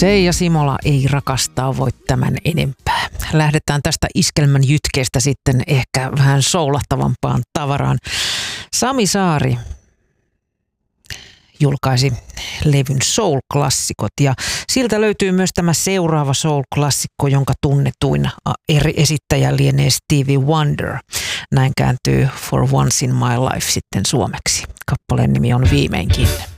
Seija Simola ei rakastaa voi tämän enempää. Lähdetään tästä iskelmän jytkeestä sitten ehkä vähän soulahtavampaan tavaraan. Sami Saari julkaisi levyn Soul-klassikot ja siltä löytyy myös tämä seuraava Soul-klassikko, jonka tunnetuin eri esittäjä lienee Stevie Wonder. Näin kääntyy For Once in My Life sitten suomeksi. Kappaleen nimi on Viimeinkin.